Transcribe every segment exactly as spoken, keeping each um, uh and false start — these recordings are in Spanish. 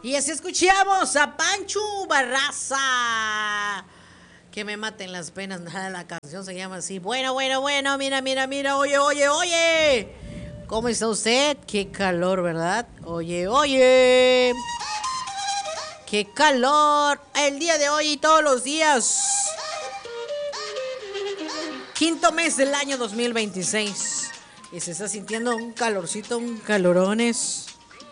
Y así escuchamos a Pancho Barraza. Que me maten las penas. Nada, la canción se llama así. Bueno, bueno, bueno. Mira, mira, mira. Oye, oye, oye. ¿Cómo está usted? Qué calor, ¿verdad? Oye, oye. Qué calor. El día de hoy y todos los días. Quinto mes del año dos mil veintiséis. Y se está sintiendo un calorcito, un calorones.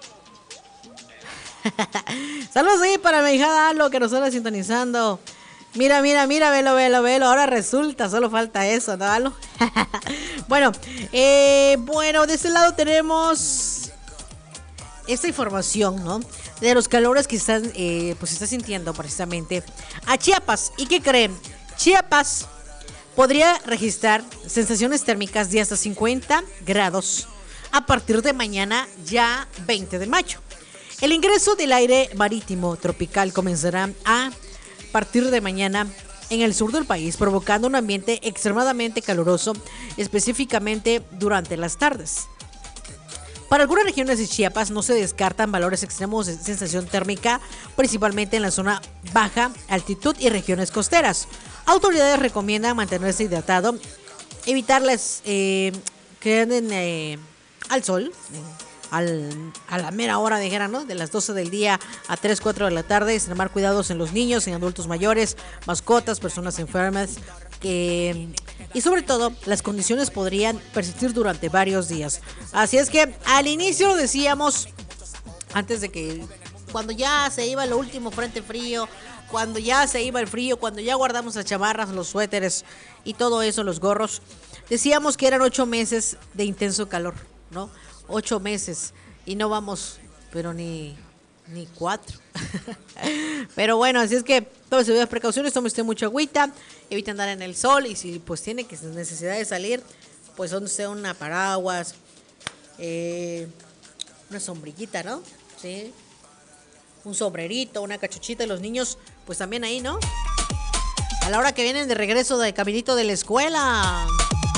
Saludos ahí para mi hija Alo, que nos está sintonizando. Mira, mira, mira, velo, velo, velo. Ahora resulta, solo falta eso, ¿no, Alo? Bueno, eh, bueno, de este lado tenemos esta información, ¿no? De los calores que están, eh, pues se está sintiendo precisamente a Chiapas. ¿Y qué creen? Chiapas podría registrar sensaciones térmicas de hasta cincuenta grados a partir de mañana, ya veinte de mayo. El ingreso del aire marítimo tropical comenzará a partir de mañana en el sur del país, provocando un ambiente extremadamente caluroso, específicamente durante las tardes. Para algunas regiones de Chiapas no se descartan valores extremos de sensación térmica, principalmente en la zona baja altitud y regiones costeras. Autoridades recomiendan mantenerse hidratado, evitar las eh, que anden eh, al sol, eh, al, a la mera hora de ¿no? de las doce del día a tres, cuatro de la tarde, extremar cuidados en los niños, en adultos mayores, mascotas, personas enfermas, que, y sobre todo las condiciones podrían persistir durante varios días. Así es que al inicio lo decíamos, antes de que, cuando ya se iba lo último frente frío, cuando ya se iba el frío, cuando ya guardamos las chamarras, los suéteres y todo eso, los gorros, decíamos que eran ocho meses de intenso calor, ¿no? Ocho meses y no vamos, pero ni, ni cuatro. Pero bueno, así es que tómese las precauciones, tómese mucha agüita, evite andar en el sol y si pues tiene que necesidad de salir, pues donde sea una paraguas, eh, una sombrillita, ¿no? Sí. Un sombrerito, una cachuchita, y los niños, pues también ahí, ¿no? A la hora que vienen de regreso de caminito de la escuela.